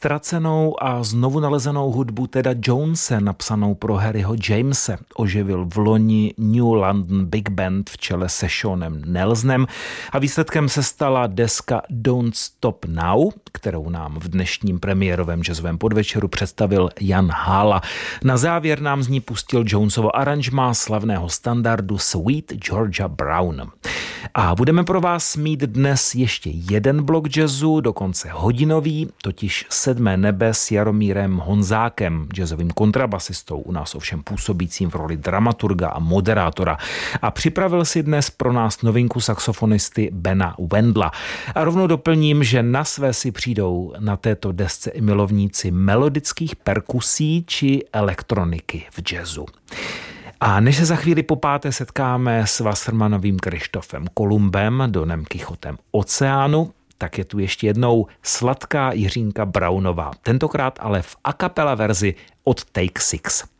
Ztracenou a znovu nalezenou hudbu Teda Jonese, napsanou pro Harryho Jamese, oživil v loni New London Big Band v čele se Seanem Nelsonem a výsledkem se stala deska Don't Stop Now, kterou nám v dnešním premiérovém jazzovém podvečeru představil Jan Hála. Na závěr nám z ní pustil Jonesovo aranžmá slavného standardu Sweet Georgia Brown. A budeme pro vás mít dnes ještě jeden blok jazzu, dokonce hodinový, totiž Sedmé nebe s Jaromírem Honzákem, jazzovým kontrabasistou, u nás ovšem působícím v roli dramaturga a moderátora. A připravil si dnes pro nás novinku saxofonisty Bena Wendla. A rovnou doplním, že na své si přijdou na této desce i milovníci melodických perkusí či elektroniky v jazzu. A než se za chvíli po páté setkáme s Wassermanovým Krištofem Kolumbem, Donem Kichotem Oceánu, tak je tu ještě jednou sladká Jiřínka Brownová, tentokrát ale v a cappella verzi od Take Six.